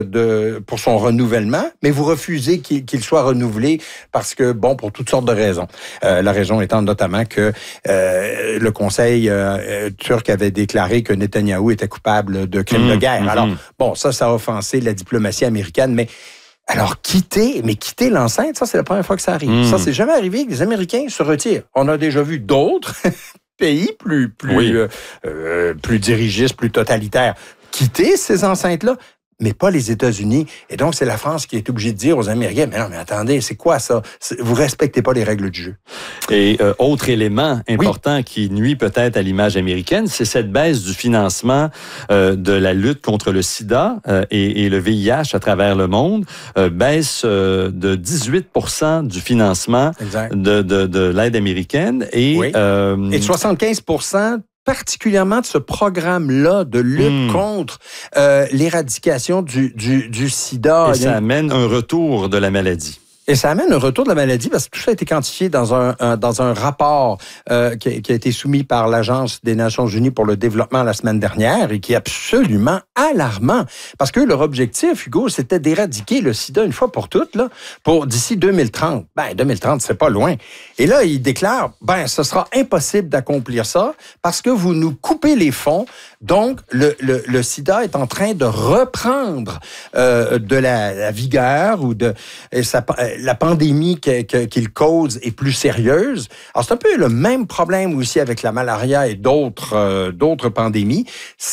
pour son renouvellement, mais vous refusez qu'il soit renouvelé parce que, bon, pour toutes sortes de raisons. La raison étant notamment que le Conseil turc avait déclaré que Netanyahou était coupable de crimes de guerre. Alors, bon, ça a offensé la diplomatie américaine, mais alors, quitter l'enceinte, ça, c'est la première fois que ça arrive. Ça, c'est jamais arrivé que les Américains se retirent. On a déjà vu d'autres pays plus dirigistes, plus totalitaires, quitter ces enceintes-là, mais pas les États-Unis. Et donc, c'est la France qui est obligée de dire aux Américains, mais non, mais attendez, c'est quoi ça? Vous respectez pas les règles du jeu. Et autre élément important qui nuit peut-être à l'image américaine, c'est cette baisse du financement de la lutte contre le sida et le VIH à travers le monde. Baisse de 18% du financement de l'aide américaine. Et, et de 75% particulièrement de ce programme-là de lutte contre l'éradication du sida. Et ça amène un retour de la maladie. Et ça amène un retour de la maladie parce que tout ça a été quantifié dans un rapport qui a été soumis par l'Agence des Nations Unies pour le développement la semaine dernière et qui est absolument alarmant. Parce que leur objectif, Hugo, c'était d'éradiquer le sida une fois pour toutes, là, pour d'ici 2030. 2030, c'est pas loin. Et là, ils déclarent, ce sera impossible d'accomplir ça parce que vous nous coupez les fonds. Donc, le sida est en train de reprendre de la vigueur ou la pandémie qu'il cause est plus sérieuse. Alors, c'est un peu le même problème aussi avec la malaria et d'autres pandémies.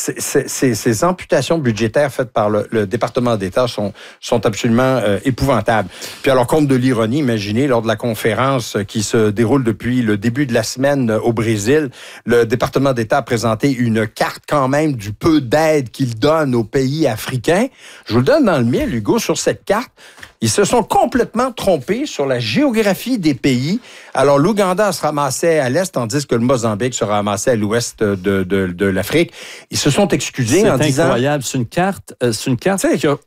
Ces amputations budgétaires faites par le département d'État sont absolument épouvantables. Puis alors, compte de l'ironie, imaginez, lors de la conférence qui se déroule depuis le début de la semaine au Brésil, le département d'État a présenté une carte quand même du peu d'aide qu'il donne aux pays africains. Je vous le donne dans le mille, Hugo, sur cette carte. Ils se sont complètement trompés sur la géographie des pays. Alors, l'Ouganda se ramassait à l'est, tandis que le Mozambique se ramassait à l'ouest de l'Afrique. Ils se sont excusés en disant... C'est incroyable. C'est une carte qui a...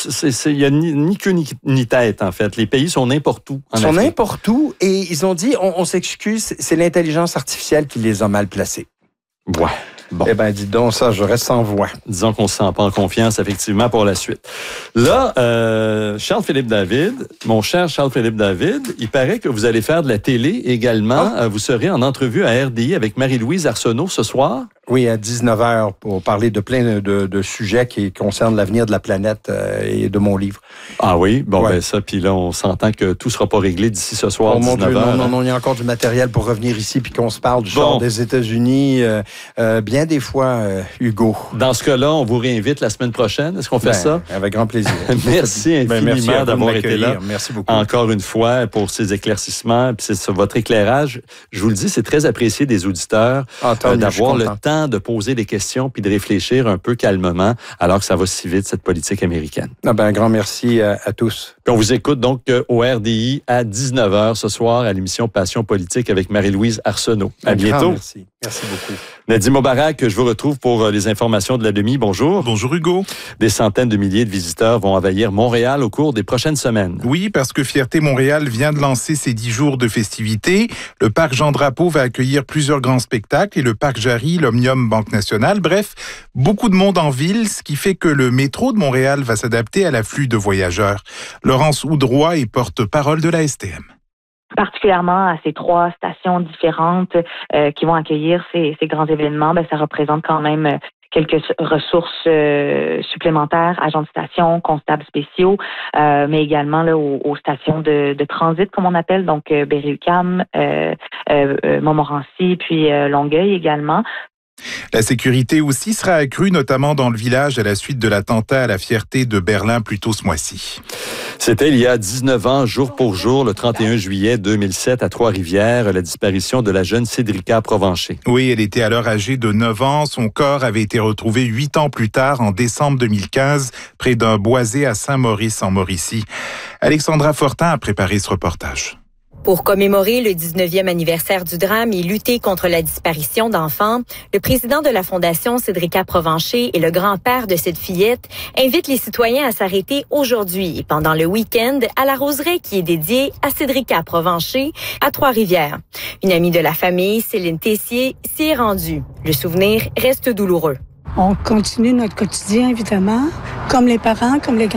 Il n'y a ni queue ni tête, en fait. Les pays sont n'importe où. Ils sont n'importe où. Et ils ont dit, on s'excuse, c'est l'intelligence artificielle qui les a mal placés. Ouais. Bon. Eh bien, dis donc ça, je reste sans voix. Disons qu'on ne se sent pas en confiance, effectivement, pour la suite. Là, Charles-Philippe David, mon cher Charles-Philippe David, il paraît que vous allez faire de la télé également. Vous serez en entrevue à RDI avec Marie-Louise Arsenault ce soir. Oui, à 19h, pour parler de plein de sujets qui concernent l'avenir de la planète et de mon livre. Ah oui? Bon, ça, puis là, on s'entend que tout ne sera pas réglé d'ici ce soir, 19h. Non, il y a encore du matériel pour revenir ici puis qu'on se parle du genre des États-Unis. Bien des fois, Hugo. Dans ce cas-là, on vous réinvite la semaine prochaine. Est-ce qu'on fait ça? Avec grand plaisir. Merci infiniment d'avoir été là. Merci beaucoup. Encore une fois, pour ces éclaircissements, puis c'est votre éclairage. Je vous le dis, c'est très apprécié des auditeurs d'avoir le temps de poser des questions puis de réfléchir un peu calmement alors que ça va si vite, cette politique américaine. Un grand merci à tous. Puis on vous écoute donc au RDI à 19h ce soir à l'émission Passion politique avec Marie-Louise Arsenault. À bientôt. Merci. Merci beaucoup. Nadim Obarak, je vous retrouve pour les informations de la demi. Bonjour. Bonjour Hugo. Des centaines de milliers de visiteurs vont envahir Montréal au cours des prochaines semaines. Oui, parce que Fierté Montréal vient de lancer ses 10 jours de festivités. Le parc Jean-Drapeau va accueillir plusieurs grands spectacles et le parc Jarry, l'Omnium Banque Nationale. Bref, beaucoup de monde en ville, ce qui fait que le métro de Montréal va s'adapter à l'afflux de voyageurs. Laurence Oudroy est porte-parole de la STM. Particulièrement à ces 3 stations différentes qui vont accueillir ces grands événements, ça représente quand même quelques ressources supplémentaires, agents de station, constables spéciaux, mais également là, aux stations de transit, comme on appelle, donc Berry-UQAM, Montmorency, puis Longueuil également. La sécurité aussi sera accrue, notamment dans le village à la suite de l'attentat à la Fierté de Berlin plus tôt ce mois-ci. C'était il y a 19 ans, jour pour jour, le 31 juillet 2007 à Trois-Rivières, la disparition de la jeune Cédrica Provencher. Oui, elle était alors âgée de 9 ans. Son corps avait été retrouvé 8 ans plus tard, en décembre 2015, près d'un boisé à Saint-Maurice, en Mauricie. Alexandra Fortin a préparé ce reportage. Pour commémorer le 19e anniversaire du drame et lutter contre la disparition d'enfants, le président de la Fondation Cédrica Provencher et le grand-père de cette fillette invitent les citoyens à s'arrêter aujourd'hui et pendant le week-end à la roseraie qui est dédiée à Cédrica Provencher à Trois-Rivières. Une amie de la famille, Céline Tessier, s'y est rendue. Le souvenir reste douloureux. On continue notre quotidien, évidemment, comme les parents, comme les grands.